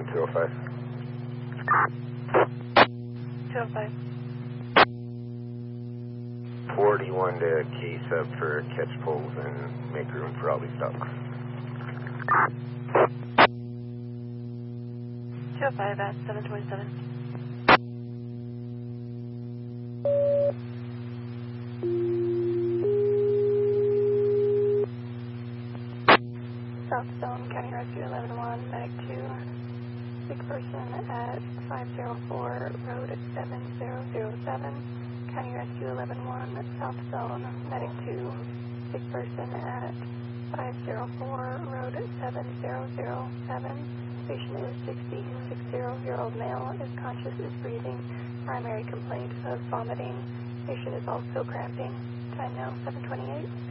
205. 205. 41 to key sub for catch poles and make room for all these dogs. 205 at 727. South Zone, County Rescue 11-1, Medic 2, sick person at 504, Road 7007. County Rescue 11-1, South Zone, Medic 2, sick person at 504, Road 7007. Patient is 60-year-old male, is conscious, is breathing. Primary complaint of vomiting. Patient is also cramping. Time now 7:28.